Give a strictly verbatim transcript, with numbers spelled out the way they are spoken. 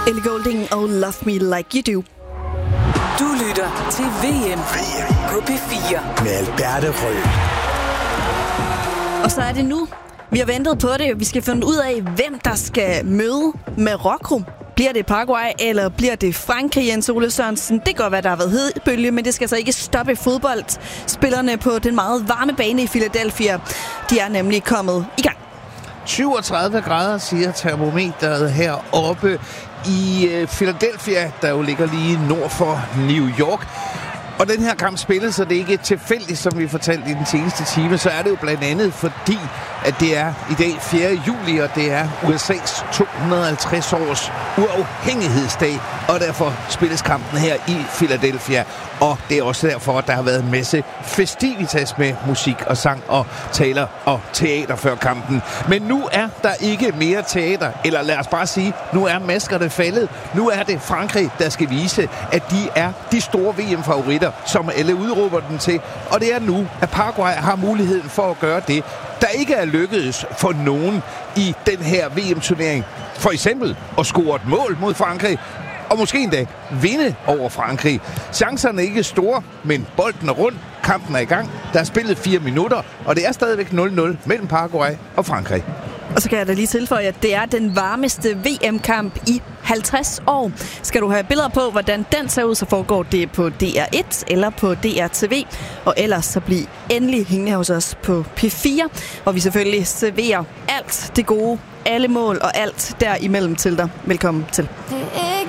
Ellie Goulding og Love Me Like You Do. Du lytter til V M på P fire med Alberte Rød. Og så er det nu. Vi har ventet på det. Vi skal finde ud af, hvem der skal møde Marokko. Bliver det Paraguay, eller bliver det Frankrig, Jens Ole Sørensen? Det kan godt være, der har været hedbølge, men det skal så ikke stoppe fodboldspillerne på den meget varme bane i Philadelphia. De er nemlig kommet i gang. syvogtredive grader, siger termometeret heroppe i Philadelphia, der jo ligger lige nord for New York. Og den her kamp spilles, så det er ikke tilfældigt, som vi fortalte i den seneste time, så er det jo blandt andet fordi, at det er i dag fjerde juli, og det er U S A's to hundrede og halvtreds års uafhængighedsdag, og derfor spilles kampen her i Philadelphia. Og det er også derfor, at der har været en masse festivitas med musik og sang og taler og teater før kampen. Men nu er der ikke mere teater, eller lad os bare sige, nu er maskerne faldet. Nu er det Frankrig, der skal vise, at de er de store V M-favoritter, som alle udråber den til. Og det er nu, at Paraguay har muligheden for at gøre det, der ikke er lykkedes for nogen i den her V M-turnering. For eksempel at score et mål mod Frankrig, og måske endda vinde over Frankrig. Chancerne er ikke store, men bolden er rund. Kampen er i gang. Der er spillet fire minutter, og det er stadigvæk nul nul mellem Paraguay og Frankrig. Og så kan jeg da lige tilføje, at det er den varmeste V M-kamp i halvtreds år. Skal du have billeder på, hvordan den ser ud, så foregår det på D R et eller på D R T V. Og ellers så bliv endelig hængende hos os på P fire, hvor vi selvfølgelig serverer alt det gode, alle mål og alt derimellem til dig. Velkommen til. Det er ikke